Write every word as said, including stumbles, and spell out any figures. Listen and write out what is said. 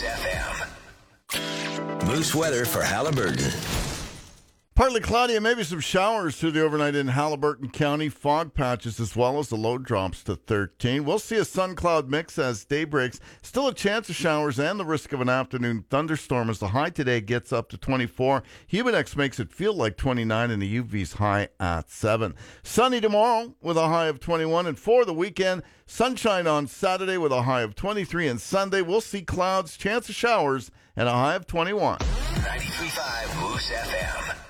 Moose F M. Moose weather for Halliburton. Partly cloudy and maybe some showers through the overnight in Halliburton County. Fog patches as well as the low drops to thirteen. We'll see a sun-cloud mix as day breaks. Still a chance of showers and the risk of an afternoon thunderstorm as the high today gets up to twenty-four. Humidex makes it feel like twenty-nine and the U V's high at seven. Sunny tomorrow with a high of twenty-one. And for the weekend, sunshine on Saturday with a high of twenty-three. And Sunday, we'll see clouds, chance of showers, and a high of twenty-one. ninety-three point five Moose F M.